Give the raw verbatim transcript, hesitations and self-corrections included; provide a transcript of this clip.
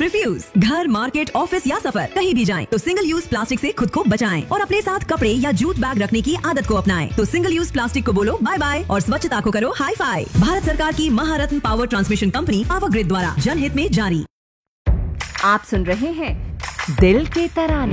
Refuse. घर, market, office या सफर कहीं भी जाएं तो सिंगल यूज प्लास्टिक से खुद को बचाएं और अपने साथ कपड़े या जूट बैग रखने की आदत को अपनाएं। तो सिंगल यूज प्लास्टिक को बोलो बाय बाय और स्वच्छता को करो हाई फाई। भारत सरकार की महारत्न power transmission company power grid द्वारा जनहित में जारी। आप सुन रहे हैं दिल के तराने।